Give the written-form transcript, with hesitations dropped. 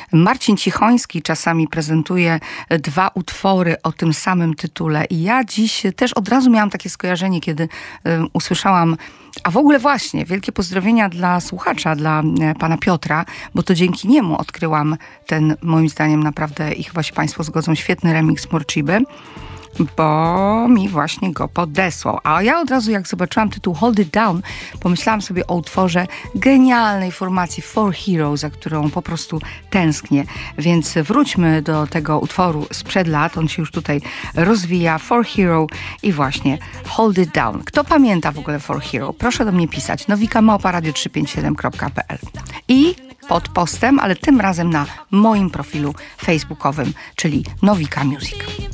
Marcin Cichoński czasami prezentuje dwa utwory o tym samym tytule i ja dziś też od razu miałam takie skojarzenie, kiedy usłyszałam, a w ogóle właśnie, wielkie pozdrowienia dla słuchacza, dla pana Piotra, bo to dzięki niemu odkryłam ten, moim zdaniem naprawdę, i chyba się państwo zgodzą, świetny remix Morciby, bo mi właśnie go podesłał. A ja od razu, jak zobaczyłam tytuł Hold It Down, pomyślałam sobie o utworze genialnej formacji Four Heroes, za którą po prostu tęsknię. Więc wróćmy do tego utworu sprzed lat. On się już tutaj rozwija. Four Hero i właśnie Hold It Down. Kto pamięta w ogóle Four Hero? Proszę do mnie pisać. nowika@radio357.pl i pod postem, ale tym razem na moim profilu facebookowym, czyli Nowika Music.